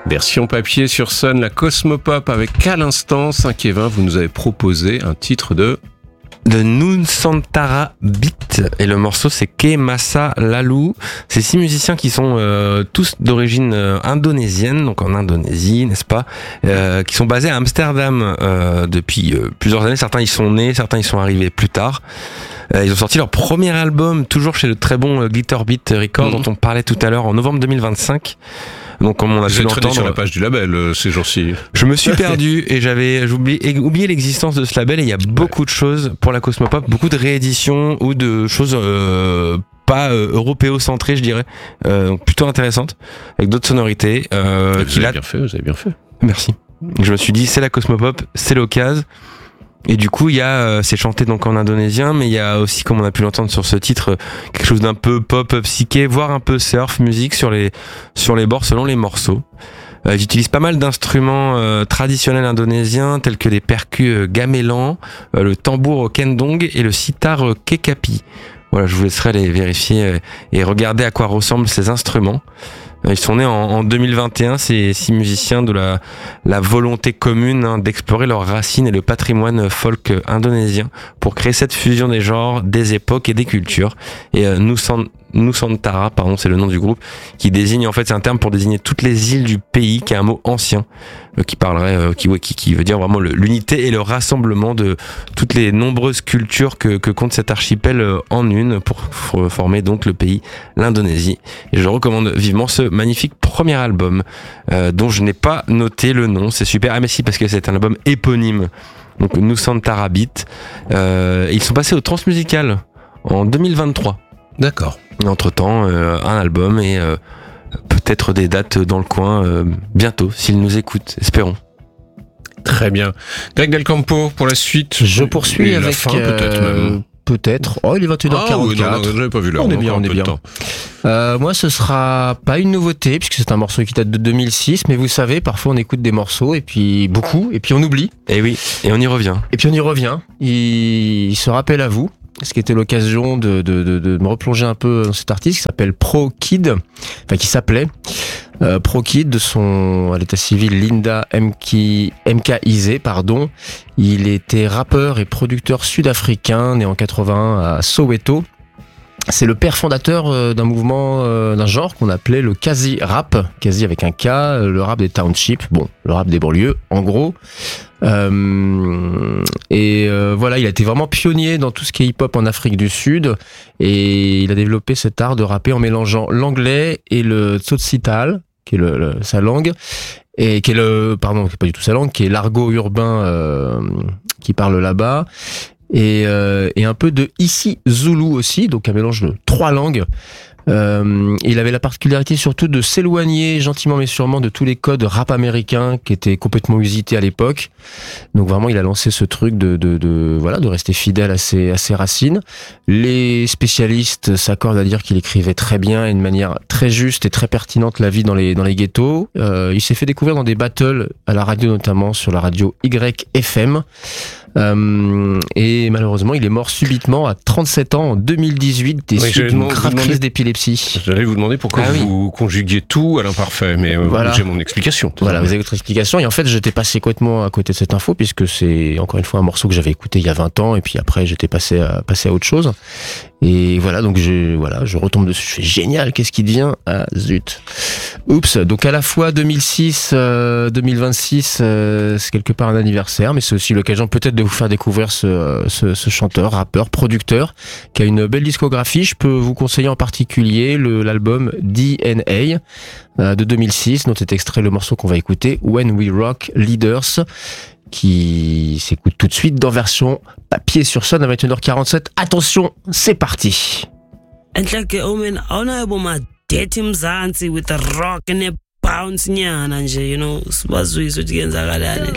Version papier sur Sun, la Cosmopop avec à l'instant 5 et 20, vous nous avez proposé un titre de Nusantara Beat et le morceau c'est Ke Masa Lalu. C'est 6 musiciens qui sont tous d'origine indonésienne, donc en Indonésie, n'est-ce pas, qui sont basés à Amsterdam depuis plusieurs années. Certains y sont nés, certains y sont arrivés plus tard. Ils ont sorti leur premier album, toujours chez le très bon Glitterbeat Records, dont on parlait tout à l'heure, en novembre 2025. Donc, comme on a pu l'entendre sur la page du label ces jours-ci. Je me suis perdu et j'ai oublié l'existence de ce label, et il y a beaucoup de choses pour la Cosmopop, beaucoup de rééditions ou de choses pas européocentrées, je dirais, donc plutôt intéressantes, avec d'autres sonorités. Vous avez bien fait. Merci. Je me suis dit, c'est la Cosmopop, c'est l'occasion. Et du coup, il y a, c'est chanté donc en indonésien, mais il y a aussi, comme on a pu l'entendre sur ce titre, quelque chose d'un peu pop, psyché, voire un peu surf musique sur les bords selon les morceaux. J'utilise pas mal d'instruments traditionnels indonésiens tels que des percus gamelan, le tambour kendong et le sitar kekapi. Voilà, je vous laisserai les vérifier et regarder à quoi ressemblent ces instruments. Ils sont nés en 2021, ces 6 musiciens, de la volonté commune d'explorer leurs racines et le patrimoine folk indonésien pour créer cette fusion des genres, des époques et des cultures. Et Nusantara, c'est le nom du groupe, qui désigne, en fait, c'est un terme pour désigner toutes les îles du pays, qui est un mot ancien, qui veut dire vraiment l'unité et le rassemblement de toutes les nombreuses cultures que compte cet archipel en une pour former donc le pays, l'Indonésie. Et je recommande vivement ce magnifique premier album, dont je n'ai pas noté le nom. C'est super. Ah mais si, parce que c'est un album éponyme. Donc Nusantara Beat. Ils sont passés au Transmusical en 2023. D'accord. Entre-temps, un album et peut-être des dates dans le coin bientôt, s'ils nous écoutent, espérons. Très bien. Greg Del Campo, pour la suite. Je poursuis avec... la fin, peut-être même. Peut-être. Oh, il est 21h44. Ah oui, non, j'avais pas vu l'heure. On est bien. Moi, ce sera pas une nouveauté, puisque c'est un morceau qui date de 2006, mais vous savez, parfois on écoute des morceaux, et puis beaucoup, et puis on oublie. Et oui, et on y revient. Il se rappelle à vous. Ce qui était l'occasion de me replonger un peu dans cet artiste qui s'appelle Pro Kid, qui s'appelait Pro Kid, de son à l'état civil Linda MKIZ, pardon. Il était rappeur et producteur sud-africain, né en 81 à Soweto. C'est le père fondateur d'un mouvement, d'un genre qu'on appelait le Kasi Rap, Kasi avec un K, le rap des townships, le rap des banlieues, en gros. Voilà, il a été vraiment pionnier dans tout ce qui est hip-hop en Afrique du Sud, et il a développé cet art de rapper en mélangeant l'anglais et le tsotsital, qui est sa langue, et qui est pas du tout sa langue, qui est l'argot urbain qui parle là-bas. Et un peu de isiZulu aussi, donc un mélange de 3 langues. Il avait la particularité surtout de s'éloigner gentiment mais sûrement de tous les codes rap américains qui étaient complètement usités à l'époque. Donc vraiment, il a lancé ce truc de rester fidèle à ses racines. Les spécialistes s'accordent à dire qu'il écrivait très bien et de manière très juste et très pertinente la vie dans les ghettos. Il s'est fait découvrir dans des battles à la radio, notamment sur la radio YFM. Et malheureusement, il est mort subitement à 37 ans en 2018 des suites d'une grave crise d'épilepsie. J'allais vous demander pourquoi vous conjuguiez tout à l'imparfait, mais voilà. J'ai mon explication. Voilà, vous avez votre explication. Et en fait, j'étais passé complètement à côté de cette info, puisque c'est encore une fois un morceau que j'avais écouté il y a 20 ans, et puis après j'étais passé à autre chose. Et voilà, donc je retombe dessus, je fais génial, qu'est-ce qui devient? Ah zut. Oups, donc à la fois 2006, 2026, c'est quelque part un anniversaire, mais c'est aussi l'occasion peut-être de vous faire découvrir ce chanteur, rappeur, producteur, qui a une belle discographie. Je peux vous conseiller en particulier l'album DNA de 2006, dont est extrait le morceau qu'on va écouter, When We Rock Leaders, qui s'écoute tout de suite dans version papier sur Sun à 21h47. Attention, c'est parti. With a rock and a bounce nyana nje, you know, sibazwisa ukuthi kenzakala